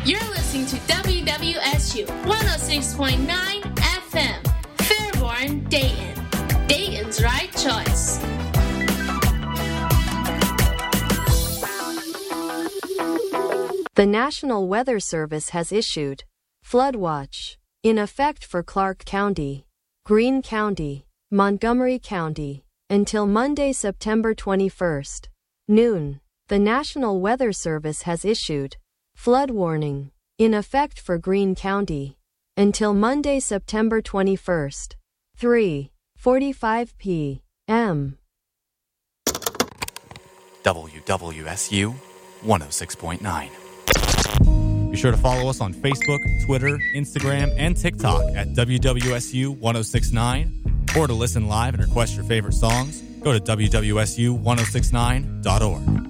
You're listening to WWSU 106.9 FM, Fairborn, Dayton. Dayton's right choice. The National Weather Service has issued flood watch in effect for Clark County, Greene County, Montgomery County, until Monday, September 21st, noon. The National Weather Service has issued flood warning in effect for Greene County until Monday, September 21st, 3:45 p.m. WWSU 106.9. Be sure to follow us on Facebook, Twitter, Instagram, and TikTok at WWSU 1069. Or to listen live and request your favorite songs, go to WWSU1069.org.